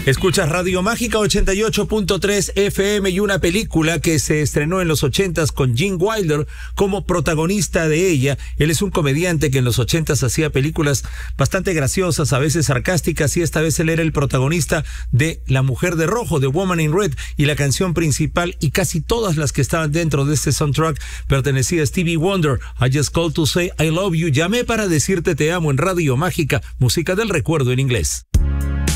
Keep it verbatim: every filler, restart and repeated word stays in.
Escuchas Radio Mágica ochenta y ocho punto tres F M y una película que se estrenó en los ochentas con Gene Wilder como protagonista de ella. Él es un comediante que en los ochentas hacía películas bastante graciosas, a veces sarcásticas, y esta vez él era el protagonista de La Mujer de Rojo, de Woman in Red, y la canción principal y casi todas las que estaban dentro de este soundtrack pertenecía a Stevie Wonder. I Just Called to Say I Love You. Llamé para decirte te amo en Radio Mágica, música del recuerdo en inglés.